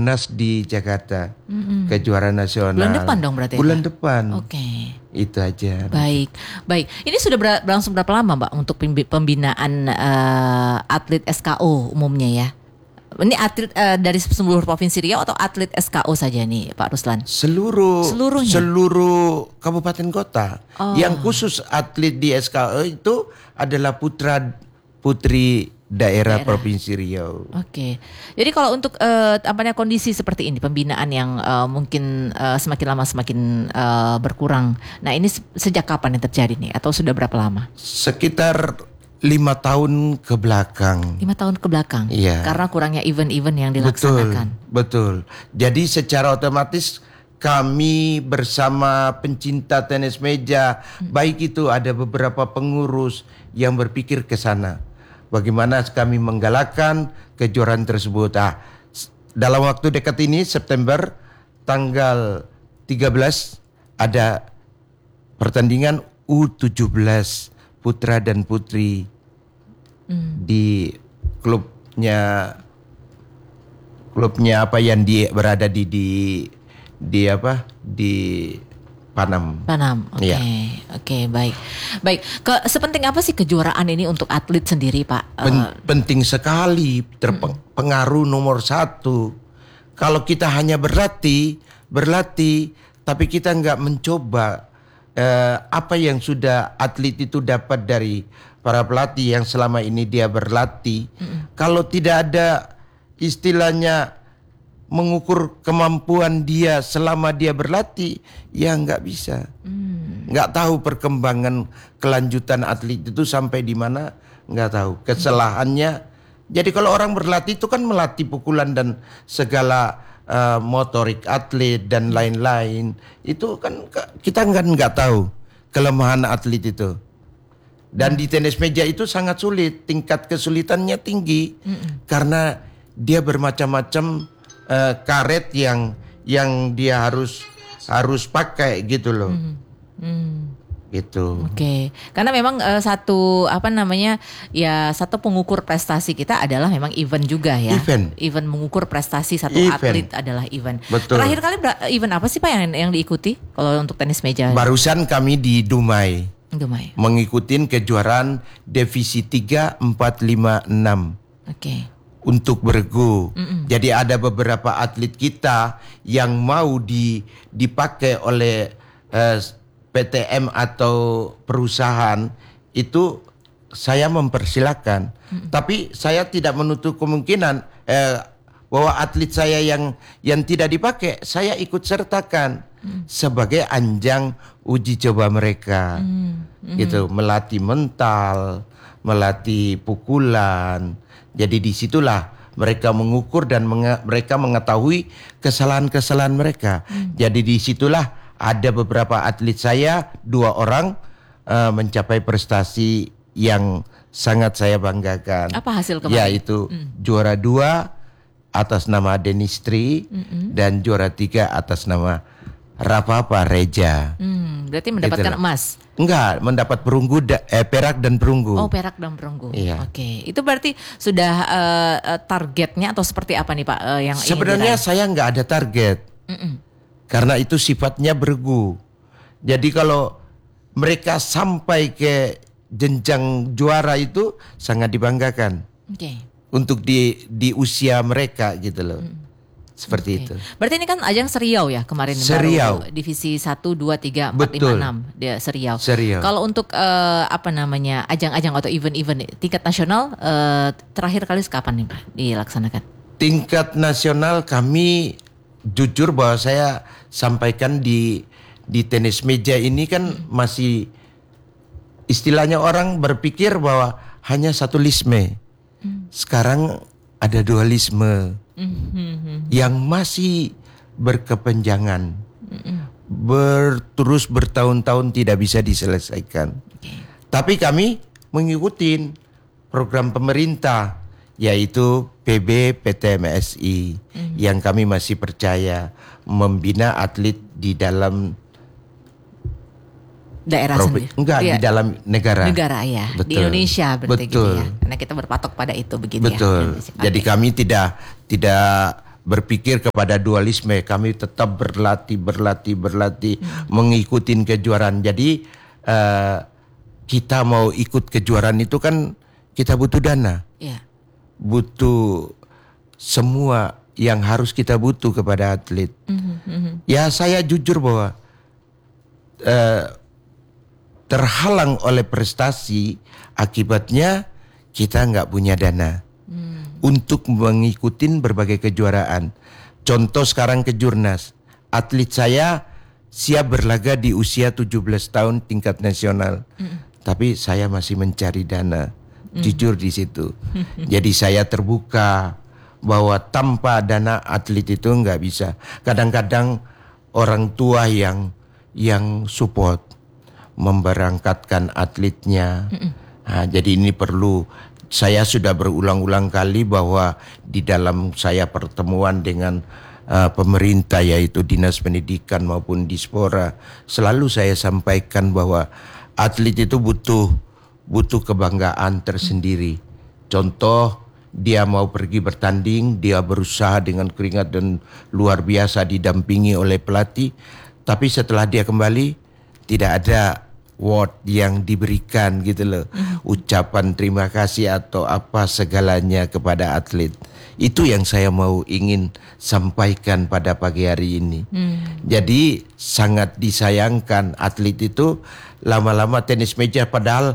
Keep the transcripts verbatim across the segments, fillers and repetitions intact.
Kejurnas di Jakarta. Mm-mm. Kejuaraan nasional. Bulan depan dong berarti. Bulan Pak? depan. Oke. Okay. Itu aja. Baik, baik. Ini sudah ber- berlangsung berapa lama, Mbak, untuk pembinaan uh, atlet S K O umumnya ya? Ini atlet uh, dari seluruh provinsi Riau atau atlet S K O saja nih, Pak Ruslan? Seluruh Seluruhnya? seluruh kabupaten kota. Oh. Yang khusus atlet di S K O itu adalah putra putri daerah, daerah. Provinsi Riau. Oke. Jadi kalau untuk uh, apanya kondisi seperti ini, pembinaan yang uh, mungkin uh, semakin lama semakin uh, berkurang. Nah, ini se- sejak kapan yang terjadi nih atau sudah berapa lama? Sekitar lima tahun ke belakang. Lima tahun ke belakang. Iya. Karena kurangnya event-event yang dilaksanakan. Betul, betul. Jadi secara otomatis kami bersama pencinta tenis meja, hmm. baik itu ada beberapa pengurus yang berpikir ke sana. Bagaimana kami menggalakkan kejuaraan tersebut. Ah, dalam waktu dekat ini September tanggal tiga belas ada pertandingan U tujuh belas putra dan putri hmm. di klubnya klubnya apa yang di berada di di di apa di Panam. Panam. Oke. Okay. Ya. Oke, okay, baik. Baik. Ke, sepenting apa sih kejuaraan ini untuk atlet sendiri, Pak? Pen, uh, penting sekali, terpengaruh hmm. nomor satu. Kalau kita hanya berlatih, berlatih, tapi kita nggak mencoba uh, apa yang sudah atlet itu dapat dari para pelatih yang selama ini dia berlatih. Hmm. Kalau tidak ada istilahnya mengukur kemampuan dia selama dia berlatih, ya nggak bisa, nggak hmm. tahu perkembangan kelanjutan atlet itu sampai di mana, nggak tahu kesalahannya. Jadi kalau orang berlatih itu kan melatih pukulan dan segala uh, motorik atlet dan lain-lain, itu kan kita nggak nggak tahu kelemahan atlet itu. Dan di tenis meja itu sangat sulit, tingkat kesulitannya tinggi hmm. karena dia bermacam-macam Uh, karet yang yang dia harus harus pakai gitu loh, hmm. Hmm. gitu. Oke, okay. Karena memang uh, satu apa namanya ya satu pengukur prestasi kita adalah memang event juga ya. Event. Event mengukur prestasi satu event. atlet adalah event. Betul. Terakhir kali event apa sih Pak yang yang diikuti kalau untuk tenis meja? Barusan kami di Dumai. Dumai. Mengikuti kejuaraan divisi tiga, empat, lima, enam. Oke. Okay. Untuk bergu. Mm-mm. Jadi ada beberapa atlet kita yang mau di, dipakai oleh uh, P T M atau perusahaan itu saya mempersilahkan. Mm-mm. Tapi saya tidak menutup kemungkinan eh, bahwa atlet saya yang yang tidak dipakai saya ikut sertakan mm. sebagai anjang uji coba mereka. Mm. Gitu, melatih mental, melatih pukulan. Jadi disitulah mereka mengukur dan menge- mereka mengetahui kesalahan-kesalahan mereka. Hmm. Jadi disitulah ada beberapa atlet saya, dua orang uh, mencapai prestasi yang sangat saya banggakan. Apa hasil kemarin? Yaitu hmm. juara dua atas nama Denistri hmm. dan juara tiga atas nama Rapapa Reja. Hmm, berarti mendapatkan Itulah. emas? Enggak, mendapat perunggu da, eh, perak dan perunggu. Oh, perak dan perunggu. Iya. Oke, itu berarti sudah uh, targetnya atau seperti apa nih Pak uh, yang sebenarnya saya nggak ada target, Mm-mm. karena itu sifatnya bergu. Jadi kalau mereka sampai ke jenjang juara itu sangat dibanggakan. Oke. Untuk di di usia mereka gitu loh. Mm. Seperti okay. itu. Berarti ini kan ajang seriau ya kemarin Seriau. Baru divisi satu, dua, tiga, empat, lima, enam dia seriau. seriau. Kalau untuk uh, apa namanya ajang-ajang atau event-event tingkat nasional uh, terakhir kali kapan nih Pak dilaksanakan? Tingkat nasional kami jujur bahwa saya sampaikan di di tenis meja ini kan hmm. masih istilahnya orang berpikir bahwa hanya satu lisme. Hmm. Sekarang ada dualisme. Mm-hmm. Yang masih berkepanjangan, mm-hmm. berterus bertahun-tahun tidak bisa diselesaikan. Okay. Tapi kami mengikuti program pemerintah yaitu P B P T M S I mm-hmm. yang kami masih percaya membina atlet di dalam daerah Provi- sendiri. Enggak, ya. di dalam negara. Negara ya. Betul. Di Indonesia berarti Betul. gitu ya. Karena kita berpatok pada itu begitu Betul. ya. Jadi okay. kami tidak tidak berpikir kepada dualisme. Kami tetap berlatih, berlatih, berlatih, hmm. mengikuti kejuaraan. Jadi uh, kita mau ikut kejuaraan itu kan kita butuh dana, yeah. butuh semua yang harus kita butuh kepada atlet. Mm-hmm. Ya saya jujur bahwa uh, terhalang oleh prestasi, akibatnya kita nggak punya dana mm. untuk mengikuti berbagai kejuaraan. Contoh sekarang kejurnas, atlet saya siap berlaga di usia tujuh belas tahun tingkat nasional, mm. tapi saya masih mencari dana, mm. jujur di situ. Jadi saya terbuka bahwa tanpa dana atlet itu nggak bisa. Kadang-kadang orang tua yang yang support memberangkatkan atletnya. Nah, jadi ini perlu. Saya sudah berulang-ulang kali bahwa di dalam saya pertemuan dengan uh, pemerintah yaitu Dinas Pendidikan maupun Dispora, selalu saya sampaikan bahwa atlet itu butuh butuh kebanggaan tersendiri. Contoh, dia mau pergi bertanding, dia berusaha dengan keringat dan luar biasa didampingi oleh pelatih. Tapi setelah dia kembali, tidak ada award yang diberikan gitu loh. Mm. Ucapan terima kasih atau apa segalanya kepada atlet. Itu yang saya mau ingin sampaikan pada pagi hari ini. Mm. Jadi sangat disayangkan atlet itu lama-lama tenis meja padahal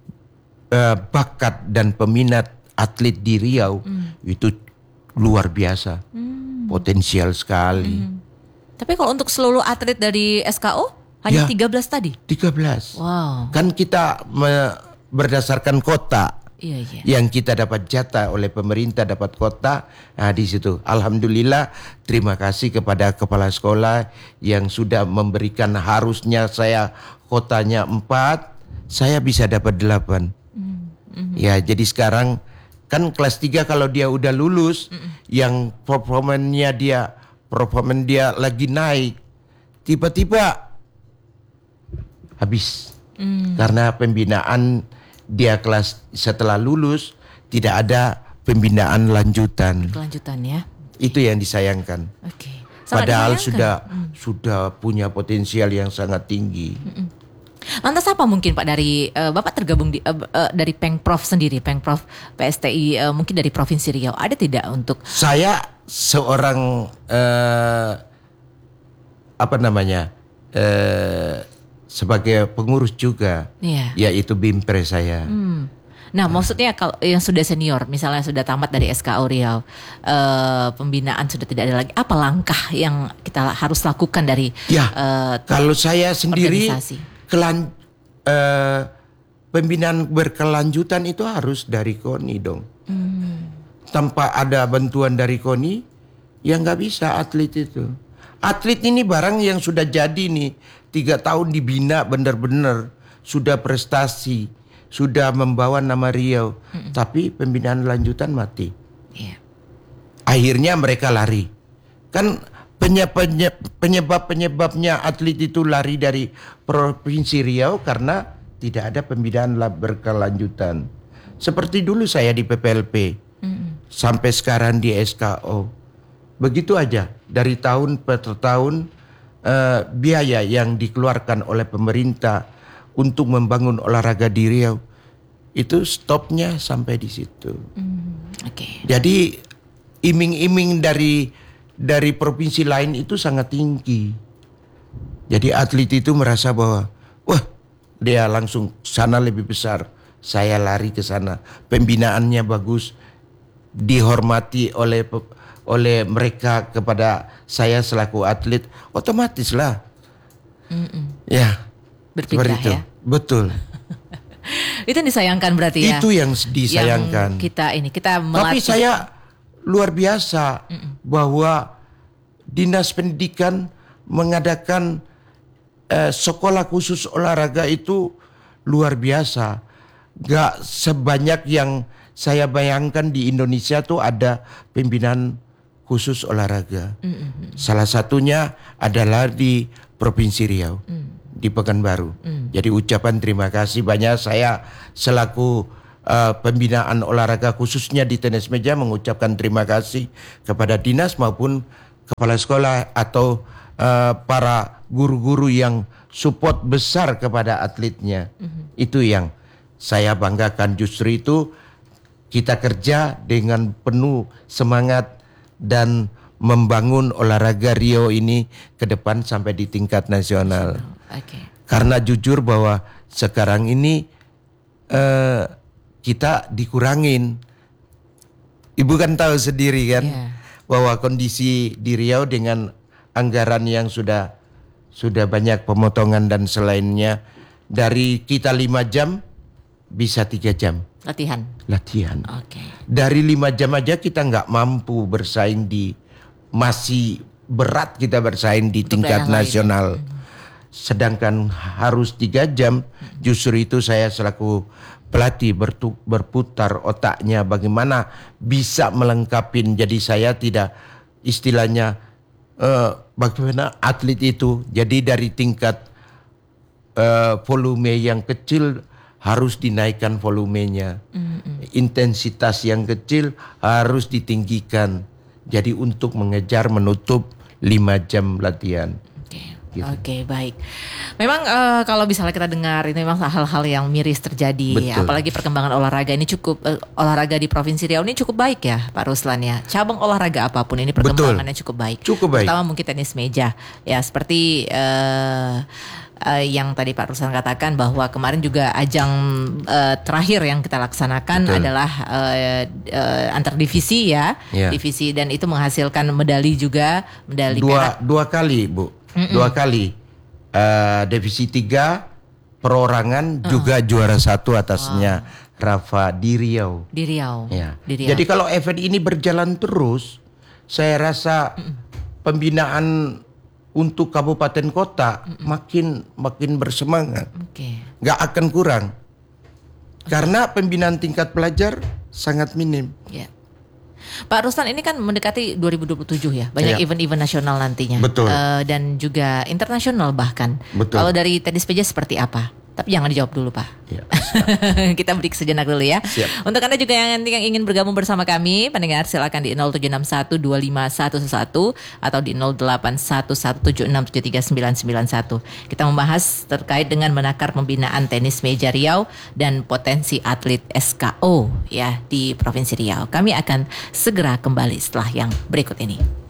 uh, bakat dan peminat atlet di Riau mm. itu luar biasa, mm. potensial sekali. Mm. Tapi kalau untuk seluruh atlet dari S K O hanya ya, tiga belas tadi? tiga belas. Wow. Kan kita me- berdasarkan kota. Iya, iya. Yang kita dapat jatah oleh pemerintah dapat kota. Nah di situ alhamdulillah terima kasih kepada kepala sekolah yang sudah memberikan, harusnya saya kotanya empat, saya bisa dapat delapan. Mm. Mm-hmm. Ya jadi sekarang kan kelas tiga kalau dia udah lulus, mm-mm, yang performanya dia, performan dia lagi naik, tiba-tiba habis. Mm. Karena pembinaan dia kelas setelah lulus tidak ada pembinaan lanjutan. Kelanjutan ya. Itu yang disayangkan. Okay. Padahal disayangkan. sudah mm. sudah punya potensial yang sangat tinggi. Mm-mm. Lantas apa mungkin Pak dari uh, Bapak tergabung di, uh, uh, dari Pengprov sendiri, Pengprov P S T I uh, mungkin dari Provinsi Riau, ada tidak untuk? Saya seorang uh, apa namanya uh, sebagai pengurus juga, yeah. yaitu Bimpres saya. Hmm. Nah, maksudnya kalau yang sudah senior, misalnya sudah tamat dari S K O Riau, uh, pembinaan sudah tidak ada lagi, apa langkah yang kita harus lakukan dari? Ya, uh, kalau saya sendiri. Organisasi? Kelan, uh, pembinaan berkelanjutan itu harus dari KONI dong. Hmm. Tanpa ada bantuan dari KONI, ya nggak bisa atlet itu. Atlet ini barang yang sudah jadi nih, tiga tahun dibina benar-benar, sudah prestasi, sudah membawa nama Riau, hmm. tapi pembinaan lanjutan mati. Yeah. Akhirnya mereka lari. Kan penyebab-penyebabnya atlet itu lari dari Provinsi Riau karena tidak ada pembinaan berkelanjutan. Seperti dulu saya di P P L P, mm. sampai sekarang di S K O. Begitu aja, dari tahun per tahun uh, biaya yang dikeluarkan oleh pemerintah untuk membangun olahraga di Riau, itu stopnya sampai di situ. Mm. Okay. Jadi iming-iming dari dari provinsi lain itu sangat tinggi. Jadi atlet itu merasa bahwa wah, dia langsung sana lebih besar, saya lari ke sana. Pembinaannya bagus, dihormati oleh oleh mereka kepada saya selaku atlet, otomatis lah. Mm-mm. Ya, berpindah itu. Ya. Betul. Itu yang disayangkan berarti ya. Itu yang disayangkan. Yang kita ini kita melatih. Tapi saya luar biasa Mm-mm. bahwa Dinas Pendidikan mengadakan eh, sekolah khusus olahraga itu luar biasa. Gak sebanyak yang saya bayangkan di Indonesia tuh ada pembinaan khusus olahraga. Mm-mm. Salah satunya adalah di Provinsi Riau, mm. di Pekanbaru. Mm. Jadi ucapan terima kasih banyak saya selaku uh, pembinaan olahraga khususnya di tenis meja mengucapkan terima kasih kepada dinas maupun kepala sekolah atau uh, para guru-guru yang support besar kepada atletnya. Mm-hmm. Itu yang saya banggakan, justru itu kita kerja dengan penuh semangat dan membangun olahraga Riau ini ke depan sampai di tingkat nasional. Okay. Karena jujur bahwa sekarang ini uh, kita dikurangin. Ibu kan tahu sendiri kan, yeah, bahwa kondisi di Riau dengan anggaran yang sudah sudah banyak pemotongan dan selainnya, dari kita lima jam bisa tiga jam latihan. Latihan. Okay. Dari lima jam aja kita nggak mampu bersaing di, masih berat kita bersaing di untuk tingkat nasional. Hmm. Sedangkan harus tiga jam. Hmm. Justru itu saya selaku pelatih bertu, berputar otaknya bagaimana bisa melengkapi. Jadi saya tidak istilahnya uh, bagaimana atlet itu. Jadi dari tingkat uh, volume yang kecil harus dinaikkan volumenya. Mm-hmm. Intensitas yang kecil harus ditinggikan. Jadi untuk mengejar menutup lima jam latihan. Oke, gitu. Oke, baik. Memang uh, kalau misalnya kita dengar ini memang hal-hal yang miris terjadi. Betul. Apalagi perkembangan olahraga ini cukup uh, olahraga di Provinsi Riau ini cukup baik ya, Pak Ruslan ya. Cabang olahraga apapun ini perkembangannya Betul. cukup baik. Cukup baik. Terutama mungkin tenis meja. Ya seperti uh, uh, yang tadi Pak Ruslan katakan bahwa kemarin juga ajang uh, terakhir yang kita laksanakan Betul. adalah uh, uh, antar divisi ya, ya, divisi, dan itu menghasilkan medali juga, medali dua perak. Dua kali Bu. Mm-mm. Dua kali uh, divisi tiga perorangan uh. juga juara satu atasnya wow. Rafa di Riau. Di Riau. Ya. Di Riau. Jadi kalau event ini berjalan terus, saya rasa Mm-mm. pembinaan untuk kabupaten kota Mm-mm. makin makin bersemangat. Okay. Gak akan kurang. Okay. Karena pembinaan tingkat pelajar sangat minim. Yeah. Pak Ruslan, ini kan mendekati dua ribu dua puluh tujuh ya, banyak ya. event-event nasional nantinya. Betul. Uh, dan juga internasional bahkan. Betul. Kalau dari tenis meja seperti apa? Tapi jangan dijawab dulu Pak. Ya, kita break sejenak dulu ya. Siap. Untuk Anda juga yang nanti yang ingin bergabung bersama kami, pendengar silakan di nol tujuh enam satu dua lima satu satu atau di nol delapan satu satu tujuh enam tujuh tiga sembilan sembilan satu. Kita membahas terkait dengan menakar pembinaan tenis meja Riau dan potensi atlet S K O ya di Provinsi Riau. Kami akan segera kembali setelah yang berikut ini.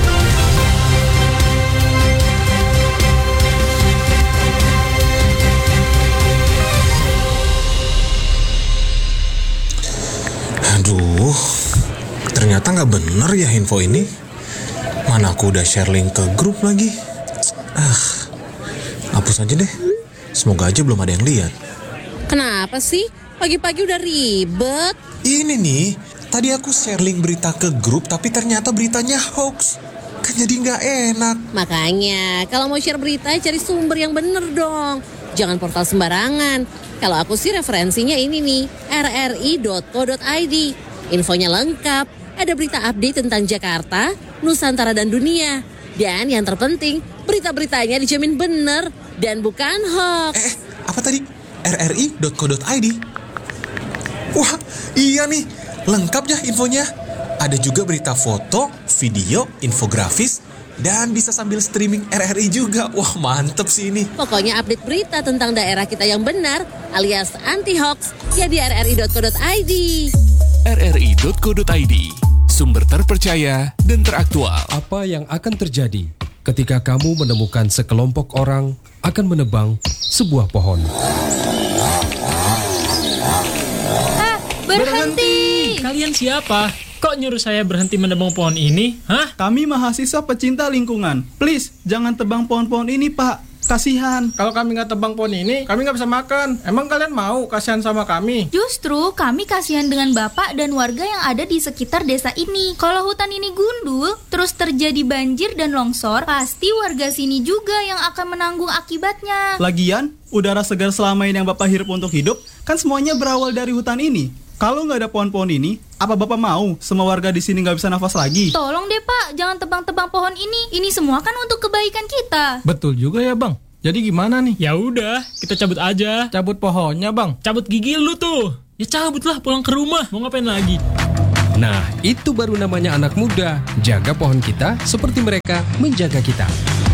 Aduh, ternyata gak bener ya info ini. Mana aku udah share link ke grup lagi. Ah, hapus aja deh. Semoga aja belum ada yang lihat. Kenapa sih? Pagi-pagi udah ribet. Ini nih, tadi aku share link berita ke grup tapi ternyata beritanya hoax. Kan jadi gak enak. Makanya, kalau mau share berita cari sumber yang bener dong. Jangan portal sembarangan. Kalau aku sih referensinya ini nih, r r i dot co dot i d. Infonya lengkap, ada berita update tentang Jakarta, Nusantara dan dunia. Dan yang terpenting, berita-beritanya dijamin bener dan bukan hoax. Eh, apa tadi? r r i dot co dot i d. Wah, iya nih, lengkap ya infonya. Ada juga berita foto, video, infografis, dan bisa sambil streaming R R I juga. Wah, mantep sih ini. Pokoknya update berita tentang daerah kita yang benar alias anti-hoax ya di r r i dot co dot i d. r r i dot co dot i d, sumber terpercaya dan teraktual. Apa yang akan terjadi ketika kamu menemukan sekelompok orang akan menebang sebuah pohon? Ah, berhenti! Kalian siapa? Kok nyuruh saya berhenti menebang pohon ini? Hah? Kami mahasiswa pecinta lingkungan. Please, jangan tebang pohon-pohon ini, Pak. Kasihan. Kalau kami nggak tebang pohon ini, kami nggak bisa makan. Emang kalian mau kasihan sama kami? Justru kami kasihan dengan Bapak dan warga yang ada di sekitar desa ini. Kalau hutan ini gundul, terus terjadi banjir dan longsor, pasti warga sini juga yang akan menanggung akibatnya. Lagian, udara segar selama ini yang Bapak hirup untuk hidup, kan semuanya berawal dari hutan ini. Kalau nggak ada pohon-pohon ini, apa Bapak mau semua warga di sini nggak bisa nafas lagi? Tolong deh Pak, jangan tebang-tebang pohon ini. Ini semua kan untuk kebaikan kita. Betul juga ya Bang. Jadi gimana nih? Ya udah, kita cabut aja. Cabut pohonnya Bang. Cabut gigi lu tuh. ya cabutlah pulang ke rumah. Mau ngapain lagi? Nah, itu baru namanya anak muda. Jaga pohon kita seperti mereka menjaga kita.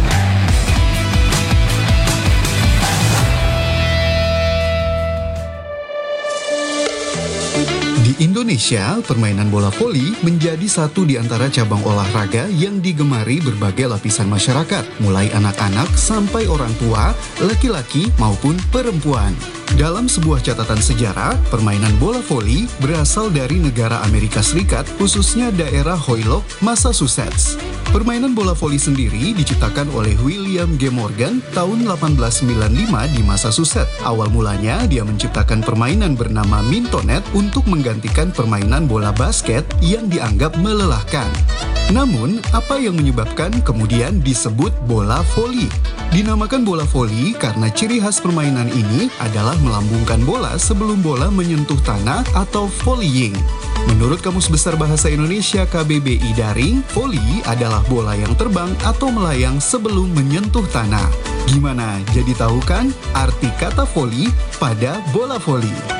Di Indonesia, permainan bola voli menjadi satu di antara cabang olahraga yang digemari berbagai lapisan masyarakat, mulai anak-anak sampai orang tua, laki-laki maupun perempuan. Dalam sebuah catatan sejarah, permainan bola voli berasal dari negara Amerika Serikat, khususnya daerah Hoylock, Massachusetts. Permainan bola voli sendiri diciptakan oleh William G. Morgan tahun delapan belas sembilan puluh lima di Massachusetts. Awal mulanya, dia menciptakan permainan bernama mintonet untuk menggantikan permainan bola basket yang dianggap melelahkan. Namun, apa yang menyebabkan kemudian disebut bola voli? Dinamakan bola voli karena ciri khas permainan ini adalah melambungkan bola sebelum bola menyentuh tanah atau volleying. Menurut Kamus Besar Bahasa Indonesia K B B I Daring, voli adalah bola yang terbang atau melayang sebelum menyentuh tanah. Gimana? Jadi tahu kan arti kata voli pada bola voli?